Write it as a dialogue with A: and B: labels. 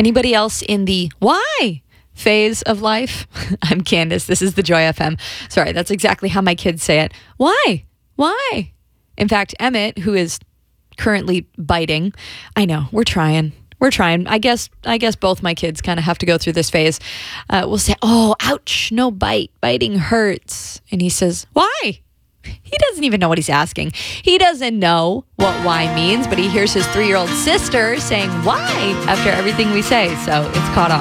A: Anybody else in the why phase of life? I'm Candace. This is the Joy FM. Sorry, that's exactly how my kids say it. Why? Why? In fact, Emmett, who is currently biting, I know, we're trying. I guess both my kids kind of have to go through this phase. We'll say, oh, ouch, no bite. Biting hurts. And he says, why? He doesn't even know what he's asking. He doesn't know what why means, but he hears his 3-year-old sister saying why after everything we say. So it's caught on.